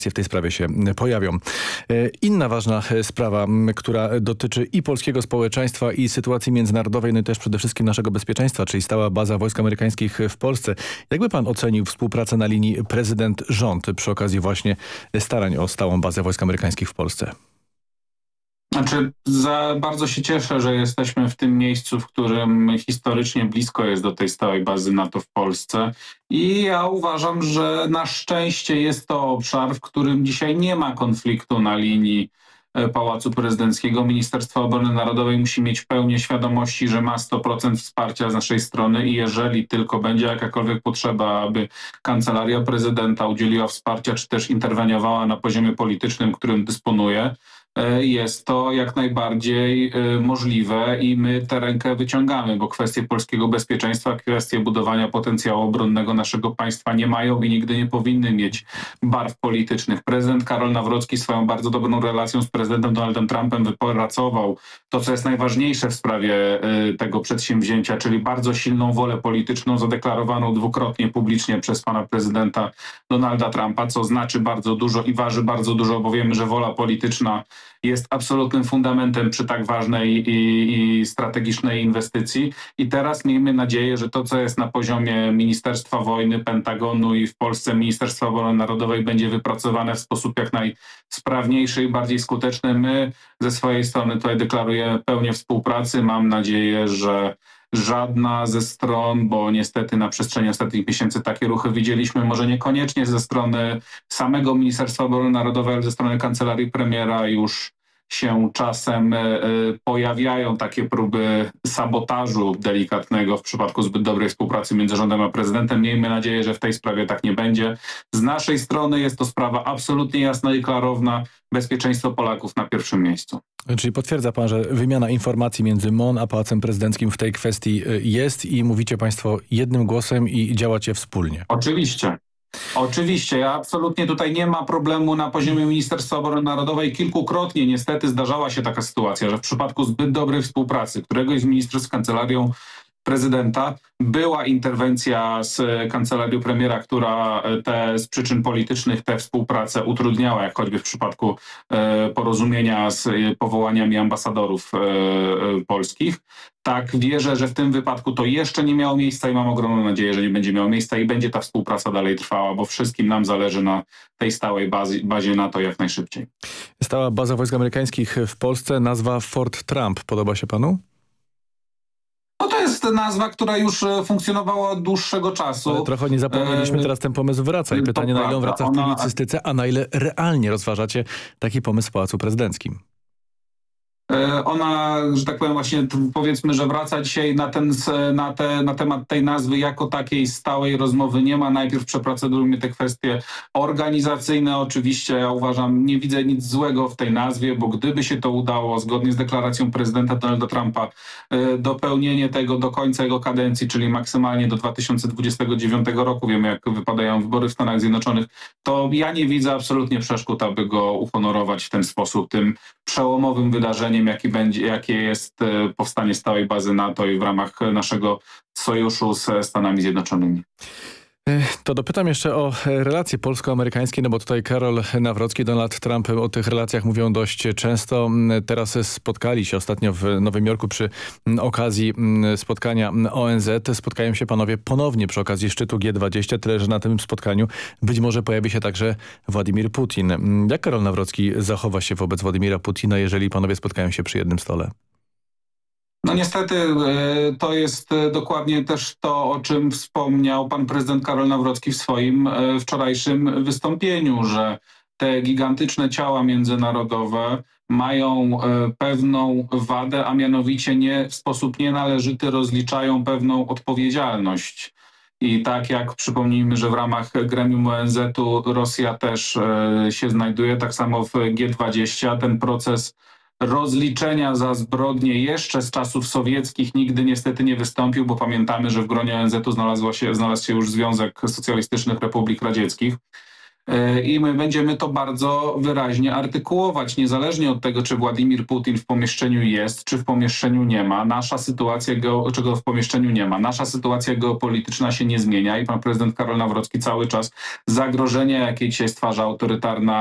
w tej sprawie się pojawią. Inna ważna sprawa, która dotyczy i polskiego społeczeństwa, i sytuacji międzynarodowej, no i też przede wszystkim naszego bezpieczeństwa, czyli stała baza wojsk amerykańskich w Polsce. Jakby pan ocenił współpracę na linii prezydent-rząd przy okazji właśnie starań o stałą bazę wojsk amerykańskich w Polsce? Znaczy, bardzo się cieszę, że jesteśmy w tym miejscu, w którym historycznie blisko jest do tej stałej bazy NATO w Polsce. I ja uważam, że na szczęście jest to obszar, w którym dzisiaj nie ma konfliktu na linii Pałacu Prezydenckiego. Ministerstwo Obrony Narodowej musi mieć pełnię świadomości, że ma 100% wsparcia z naszej strony i jeżeli tylko będzie jakakolwiek potrzeba, aby Kancelaria Prezydenta udzieliła wsparcia, czy też interweniowała na poziomie politycznym, którym dysponuje, jest to jak najbardziej możliwe i my tę rękę wyciągamy, bo kwestie polskiego bezpieczeństwa, kwestie budowania potencjału obronnego naszego państwa nie mają i nigdy nie powinny mieć barw politycznych. Prezydent Karol Nawrocki swoją bardzo dobrą relacją z prezydentem Donaldem Trumpem wypracował to, co jest najważniejsze w sprawie tego przedsięwzięcia, czyli bardzo silną wolę polityczną zadeklarowaną dwukrotnie publicznie przez pana prezydenta Donalda Trumpa, co znaczy bardzo dużo i waży bardzo dużo, bo wiemy, że wola polityczna jest absolutnym fundamentem przy tak ważnej i strategicznej inwestycji. I teraz miejmy nadzieję, że to, co jest na poziomie Ministerstwa Wojny, Pentagonu i w Polsce Ministerstwa Obrony Narodowej będzie wypracowane w sposób jak najsprawniejszy i bardziej skuteczny. My ze swojej strony tutaj deklarujemy pełnię współpracy. Mam nadzieję, że żadna ze stron, bo niestety na przestrzeni ostatnich miesięcy takie ruchy widzieliśmy, może niekoniecznie ze strony samego Ministerstwa Obrony Narodowej, ale ze strony kancelarii premiera już się czasem pojawiają takie próby sabotażu delikatnego w przypadku zbyt dobrej współpracy między rządem a prezydentem. Miejmy nadzieję, że w tej sprawie tak nie będzie. Z naszej strony jest to sprawa absolutnie jasna i klarowna. Bezpieczeństwo Polaków na pierwszym miejscu. Czyli potwierdza pan, że wymiana informacji między MON a Pałacem Prezydenckim w tej kwestii jest i mówicie państwo jednym głosem i działacie wspólnie? Oczywiście. Oczywiście, ja absolutnie tutaj nie ma problemu na poziomie Ministerstwa Obrony Narodowej. Kilkukrotnie niestety zdarzała się taka sytuacja, że w przypadku zbyt dobrej współpracy któregoś z ministrów z kancelarią prezydenta była interwencja z kancelarią premiera, która z przyczyn politycznych tę współpracę utrudniała, jak choćby w przypadku porozumienia z powołaniami ambasadorów polskich. Tak, wierzę, że w tym wypadku to jeszcze nie miało miejsca i mam ogromną nadzieję, że nie będzie miało miejsca i będzie ta współpraca dalej trwała, bo wszystkim nam zależy na tej stałej bazie NATO jak najszybciej. Stała baza wojsk amerykańskich w Polsce, nazwa Fort Trump. Podoba się panu? No to jest nazwa, która już funkcjonowała od dłuższego czasu. Ale trochę nie zapomnieliśmy, teraz ten pomysł wraca i pytanie, na ile on wraca w publicystyce, a na ile realnie rozważacie taki pomysł w Pałacu Prezydenckim. Ona, że tak powiem, właśnie powiedzmy, że wraca dzisiaj na temat tej nazwy jako takiej stałej rozmowy nie ma. Najpierw przepracedujmy te kwestie organizacyjne. Oczywiście ja uważam, nie widzę nic złego w tej nazwie, bo gdyby się to udało, zgodnie z deklaracją prezydenta Donalda Trumpa, dopełnienie tego do końca jego kadencji, czyli maksymalnie do 2029 roku, wiemy jak wypadają wybory w Stanach Zjednoczonych, to ja nie widzę absolutnie przeszkód, aby go uhonorować w ten sposób, tym przełomowym wydarzeniem, jakie jest powstanie stałej bazy NATO i w ramach naszego sojuszu ze Stanami Zjednoczonymi. To dopytam jeszcze o relacje polsko-amerykańskie, no bo tutaj Karol Nawrocki, Donald Trump o tych relacjach mówią dość często. Teraz spotkali się ostatnio w Nowym Jorku przy okazji spotkania ONZ. Spotkają się panowie ponownie przy okazji szczytu G20, tyle że na tym spotkaniu być może pojawi się także Władimir Putin. Jak Karol Nawrocki zachowa się wobec Władimira Putina, jeżeli panowie spotkają się przy jednym stole? No niestety to jest dokładnie też to, o czym wspomniał pan prezydent Karol Nawrocki w swoim wczorajszym wystąpieniu, że te gigantyczne ciała międzynarodowe mają pewną wadę, a mianowicie w sposób nienależyty rozliczają pewną odpowiedzialność. I tak jak przypomnijmy, że w ramach gremium ONZ-u Rosja też się znajduje, tak samo w G20 ten proces rozliczenia za zbrodnie jeszcze z czasów sowieckich nigdy niestety nie wystąpił, bo pamiętamy, że w gronie ONZ-u znalazł się już Związek Socjalistycznych Republik Radzieckich. I my będziemy to bardzo wyraźnie artykułować, niezależnie od tego, czy Władimir Putin w pomieszczeniu jest, czy w pomieszczeniu nie ma. Nasza sytuacja, czego w pomieszczeniu nie ma. Nasza sytuacja geopolityczna się nie zmienia i pan prezydent Karol Nawrocki cały czas zagrożenie, jakie dzisiaj stwarza autorytarna